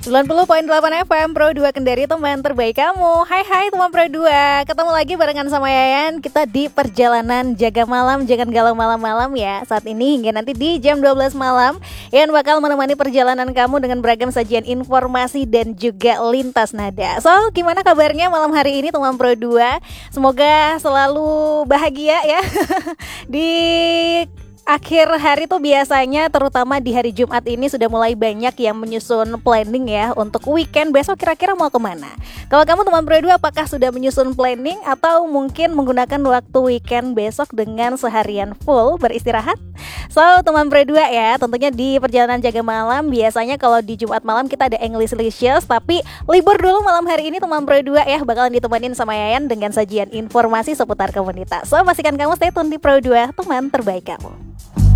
90.8 FM Pro 2 Kendari, teman terbaik kamu. Hai teman Pro 2, ketemu lagi barengan sama Yayan. Kita di perjalanan jaga malam, jangan galau malam-malam ya. Saat ini hingga nanti di jam 12 malam Yayan bakal menemani perjalanan kamu dengan beragam sajian informasi dan juga lintas nada. So, gimana kabarnya malam hari ini teman Pro 2? Semoga selalu bahagia ya. Di akhir hari tuh biasanya, terutama di hari Jumat ini, sudah mulai banyak yang menyusun planning ya untuk weekend besok kira-kira mau kemana. Kalau kamu teman Pro 2, apakah sudah menyusun planning atau mungkin menggunakan waktu weekend besok dengan seharian full beristirahat? So teman Pro 2 ya, tentunya di perjalanan jaga malam biasanya kalau di Jumat malam kita ada Englishlicious, tapi libur dulu malam hari ini teman Pro 2 ya, bakalan ditemenin sama Yayan dengan sajian informasi seputar komunitas. So pastikan kamu stay tune di Pro 2, teman terbaik kamu.